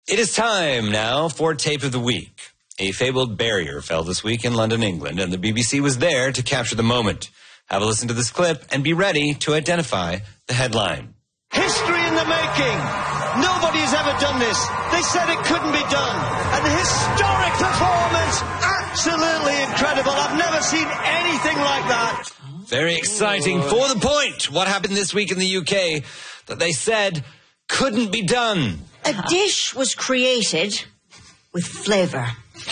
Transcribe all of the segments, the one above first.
It is time now for Tape of the Week. A fabled barrier fell this week in London, England, and the BBC was there to capture the moment. Have a listen to this clip and be ready to identify the headline. History in the making. Nobody's ever done this. They said it couldn't be done. An historic performance. Absolutely incredible. I've never seen anything like that. Very exciting. For the point, what happened this week in the UK that they said couldn't be done? A dish was created with flavour.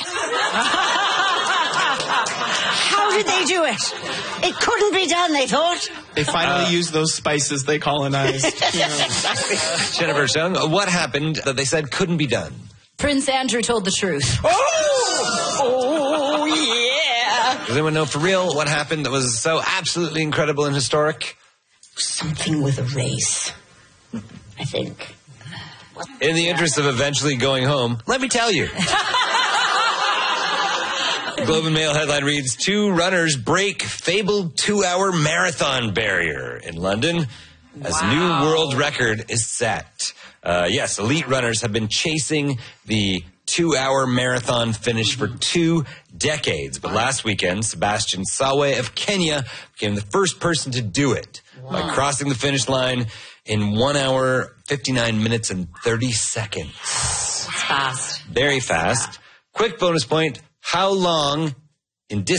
How did they do it? It couldn't be done, they thought. They finally used those spices they colonized. Exactly. Jennifer Chung, what happened that they said couldn't be done? Prince Andrew told the truth. Oh, yeah. Does anyone know for real what happened that was so absolutely incredible and historic? Something with a race, I think. In the interest of eventually going home, let me tell you. The Globe and Mail headline reads, 2 runners break fabled 2-hour marathon barrier in London as new world record is set. Yes, elite runners have been chasing the 2-hour marathon finish for 2 decades. But last weekend, Sebastian Sawe of Kenya became the first person to do it by crossing the finish line in 1 hour, 59 minutes, and 30 seconds. It's fast. Very fast. Quick bonus point. How long in distance